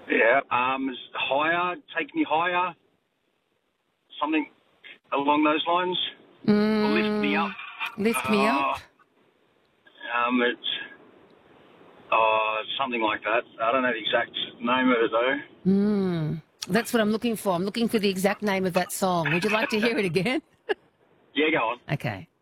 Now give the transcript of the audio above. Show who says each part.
Speaker 1: Yeah. Higher, take me higher. Something along those lines. Or lift me up.
Speaker 2: Lift me up.
Speaker 1: It's something like that. I don't know the exact name of it though.
Speaker 2: That's what I'm looking for. I'm looking for the exact name of that song. Would you like to hear it again?
Speaker 1: Yeah, go on.
Speaker 2: Okay.